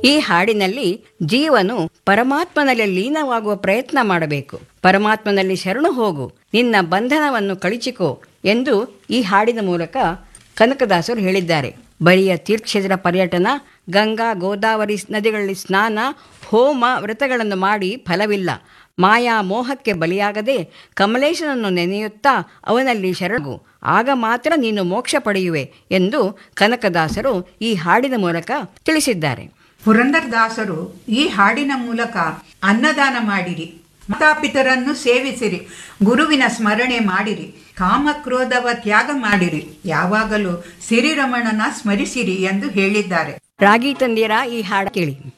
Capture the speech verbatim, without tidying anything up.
ಈ ಹಾಡಿನಲ್ಲಿ ಜೀವನು ಪರಮಾತ್ಮನಲ್ಲಿ ಲೀನವಾಗುವ ಪ್ರಯತ್ನ ಮಾಡಬೇಕು. ಪರಮಾತ್ಮನಲ್ಲಿ ಶರಣು ಹೋಗು, ನಿನ್ನ ಬಂಧನವನ್ನು ಕಳಿಚಿಕೋ ಎಂದು ಈ ಹಾಡಿನ ಮೂಲಕ ಕನಕದಾಸರು ಹೇಳಿದ್ದಾರೆ. ಬರಿಯ ತೀರ್ಥಕ್ಷೇತ್ರ ಪರ್ಯಟನ, ಗಂಗಾ ಗೋದಾವರಿ ನದಿಗಳಲ್ಲಿ ಸ್ನಾನ, ಹೋಮ ವ್ರತಗಳನ್ನು ಮಾಡಿ ಫಲವಿಲ್ಲ. ಮಾಯಾ ಮೋಹಕ್ಕೆ ಬಲಿಯಾಗದೆ ಕಮಲೇಶನನ್ನು ನೆನೆಯುತ್ತಾ ಅವನಲ್ಲಿ ಶರಣು, ಆಗ ಮಾತ್ರ ನೀನು ಮೋಕ್ಷ ಪಡೆಯುವೆ ಎಂದು ಕನಕದಾಸರು ಈ ಹಾಡಿನ ಮೂಲಕ ತಿಳಿಸಿದ್ದಾರೆ. ಪುರಂದರದಾಸರು ಈ ಹಾಡಿನ ಮೂಲಕ ಅನ್ನದಾನ ಮಾಡಿರಿ, ಮಾತಾಪಿತರನ್ನು ಸೇವಿಸಿರಿ, ಗುರುವಿನ ಸ್ಮರಣೆ ಮಾಡಿರಿ, ಕಾಮಕ್ರೋಧವ ತ್ಯಾಗ ಮಾಡಿರಿ, ಯಾವಾಗಲೂ ಸಿರಿರಮಣನ ಸ್ಮರಿಸಿರಿ ಎಂದು ಹೇಳಿದ್ದಾರೆ. ರಾಗಿ ತಂದಿರಾ ಈ ಹಾಡು ಕೇಳಿ.